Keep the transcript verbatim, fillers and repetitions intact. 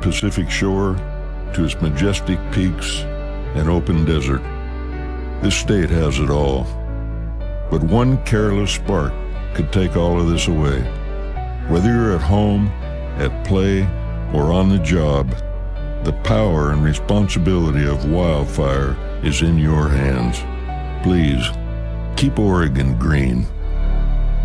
Pacific shore to its majestic peaks and open desert. This state has it all. But one careless spark could take all of this away. Whether you're at home, at play, or on the job, the power and responsibility of wildfire is in your hands. Please, keep Oregon green.